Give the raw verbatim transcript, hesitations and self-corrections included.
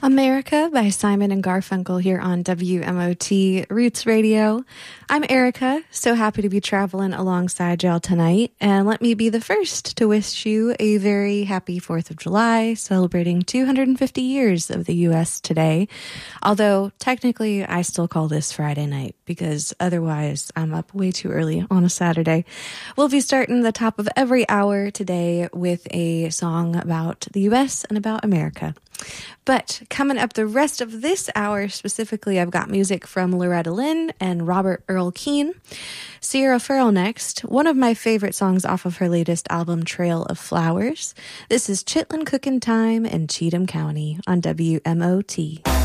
America by Simon and Garfunkel here on W M O T Roots Radio. I'm Erica, so happy to be traveling alongside y'all tonight, and let me be the first to wish you a very happy fourth of July, celebrating two hundred fifty years of the U S today, although technically I still call this Friday night, because otherwise I'm up way too early on a Saturday. We'll be starting the top of every hour today with a song about the U S and about America. But coming up the rest of this hour specifically, I've got music from Loretta Lynn and Robert Earl Keen. Sierra Farrell next, one of my favorite songs off of her latest album, Trail of Flowers. This is Chitlin Cookin' Time in Cheatham County on W M O T.